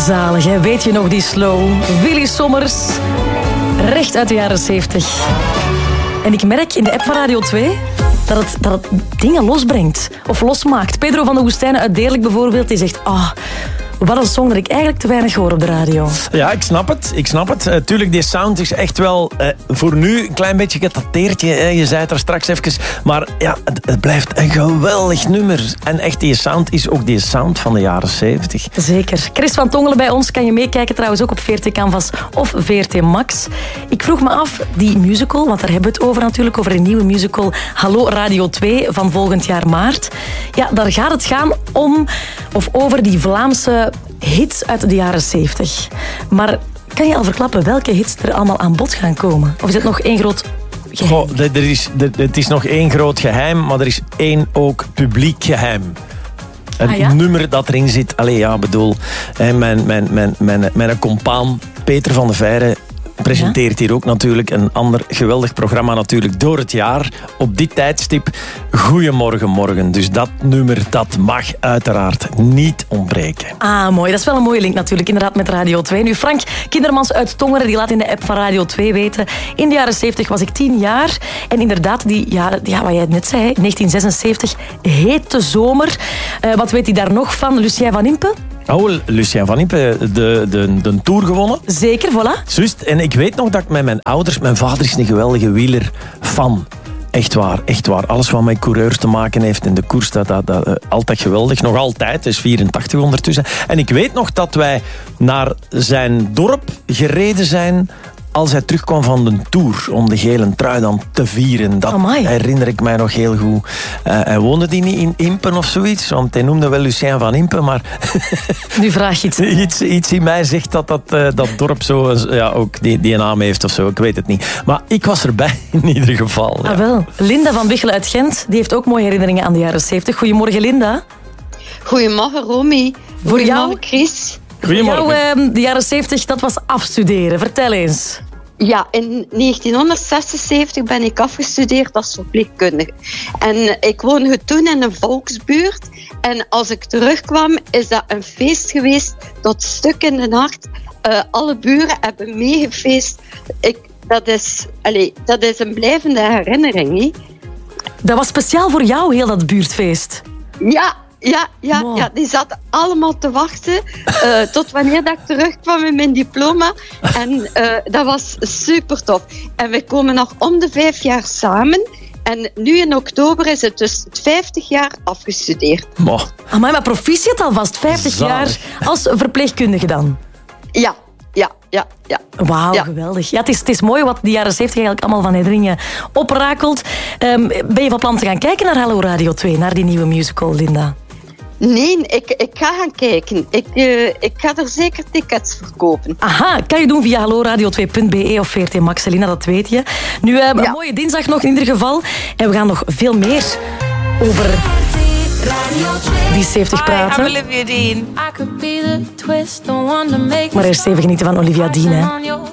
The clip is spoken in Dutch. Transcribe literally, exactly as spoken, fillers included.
Zalig, hè? Weet je nog die slow? Willy Sommers, recht uit de jaren zeventig. En ik merk in de app van Radio twee dat het, dat het dingen losbrengt of losmaakt. Pedro van de Woestijnen uit Deerlijk bijvoorbeeld, die zegt... Ah, wat een song dat ik eigenlijk te weinig hoor op de radio. Ja, ik snap het. Ik snap het. Uh, tuurlijk, die sound is echt wel uh, voor nu een klein beetje gedateerd. Je, uh, je zei het er straks even. Maar ja, het, het blijft een geweldig nummer. En echt, die sound is ook die sound van de jaren zeventig. Zeker. Chris van Tongelen bij ons. Kan je meekijken trouwens ook op V R T Canvas of V R T Max. Ik vroeg me af, die musical, want daar hebben we het over natuurlijk, over een nieuwe musical Hallo Radio twee van volgend jaar maart. Ja, daar gaat het gaan om, of over die Vlaamse hits uit de jaren zeventig. Maar kan je al verklappen welke hits er allemaal aan bod gaan komen? Of is het nog één groot geheim? Goh, er is, er, het is nog één groot geheim, maar er is één ook publiek geheim. Een ah, ja? nummer dat erin zit. Allee, ja, bedoel, mijn, mijn, mijn, mijn, mijn, mijn compaan Peter van de Veire presenteert hier ook natuurlijk een ander geweldig programma natuurlijk door het jaar. Op dit tijdstip Goeiemorgen Morgen. Dus dat nummer, dat mag uiteraard niet ontbreken. Ah, mooi. Dat is wel een mooie link natuurlijk, inderdaad, met Radio twee. Nu, Frank Kindermans uit Tongeren, die laat in de app van Radio twee weten. In de jaren zeventig was ik tien jaar. En inderdaad, die jaren, ja, wat jij net zei, negentien zesenzeventig, hete zomer. Uh, wat weet hij daar nog van? Lucien van Impe? Oh, Lucien van Impe, de, de, de Tour gewonnen. Zeker, voilà. Juist. En ik weet nog dat ik met mijn ouders... Mijn vader is een geweldige wieler-fan. Echt waar, echt waar. Alles wat met coureurs te maken heeft in de koers, dat, dat, dat uh, altijd geweldig. Nog altijd, het is vierentachtig ondertussen. En ik weet nog dat wij naar zijn dorp gereden zijn als hij terugkwam van de Tour om de gele trui dan te vieren. Dat Amai. herinner ik mij nog heel goed. Uh, hij woonde die niet in Impen of zoiets, want hij noemde wel Lucien van Impen, maar... Nu vraag je iets. iets. Iets in mij zegt dat dat, uh, dat dorp zo, uh, ja, ook die, die naam heeft of zo, ik weet het niet. Maar ik was erbij in ieder geval. Ja. Ah, wel. Linda van Bichelen uit Gent, die heeft ook mooie herinneringen aan de jaren zeventig. Goedemorgen, Linda. Goedemorgen, Romy. Voor jou, Chris. Goedemorgen. Voor jou, uh, de jaren zeventig, dat was afstuderen. Vertel eens. Ja, in negentienhonderdzesenzeventig ben ik afgestudeerd als verpleegkundige. En ik woonde toen in een volksbuurt. En als ik terugkwam, is dat een feest geweest tot stuk in de hart. Uh, alle buren hebben meegefeest. Ik, dat, is, allez, dat is een blijvende herinnering. He. Dat was speciaal voor jou, heel dat buurtfeest. Ja, ja, ja, wow. ja, die zaten allemaal te wachten uh, tot wanneer dat ik terugkwam met mijn diploma. En uh, dat was super tof. En we komen nog om de vijf jaar samen. En nu in oktober is het dus vijftig jaar afgestudeerd. Oh. Amai, maar proficiat alvast, vijftig Zalig. jaar als verpleegkundige dan. Ja, ja, ja, ja. Wauw, ja. geweldig. Ja, het, is, het is mooi wat die jaren zeventig eigenlijk allemaal van herinneringen oprakelt. Um, ben je van plan te gaan kijken naar Hallo Radio twee, naar die nieuwe musical, Linda? Nee, ik, ik ga gaan kijken. Ik, uh, ik ga er zeker tickets verkopen. Aha, kan je doen via hallo radio twee punt b e of V R T Max, Selina, dat weet je. Nu, uh, een ja. mooie dinsdag nog in ieder geval. En we gaan nog veel meer over die zeventig praten. Hi, I'm Olivia Dean. Maar eerst even genieten van Olivia Dean, hè.